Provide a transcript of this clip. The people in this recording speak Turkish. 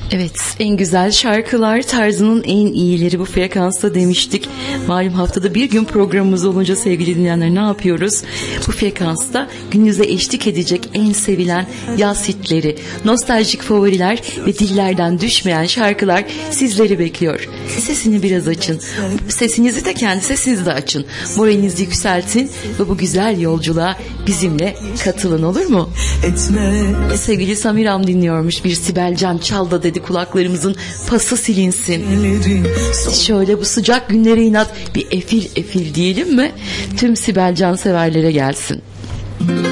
Evet, en güzel şarkılar tarzının en iyileri bu frekansta demiştik. Malum haftada bir gün programımız olunca sevgili dinleyenler ne yapıyoruz? Bu frekansta gününüze eşlik edecek en sevilen yaz hitleri, nostaljik favoriler ve dillerden düşmeyen şarkılar sizleri bekliyor. Sesini biraz açın. Sesinizi de kendi sesinizi de açın. Moralinizi yükseltin ve bu güzel yolculuğa bizimle katılın, olur mu? Sevgili Samiram dinliyormuş, bir Sibel Can çal da dedi, kulaklarımızın pası silinsin. Şöyle bu sıcak günlere inat bir efil efil diyelim mi? Tüm Sibel Can severlere gelsin.